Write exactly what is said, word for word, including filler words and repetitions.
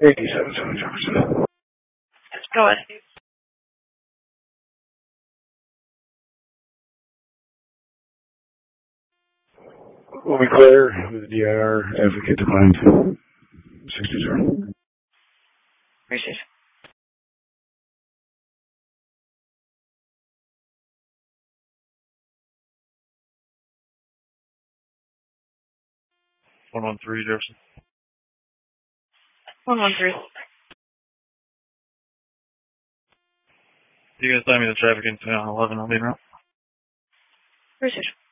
eighty-seven South Jefferson. Go ahead. Will be clear with the D I R advocate declined. sixty zero. Appreciate it. one one three, Jefferson. one one three. You guys tell me the traffic in uh, eleven, I'll be around. Appreciate it.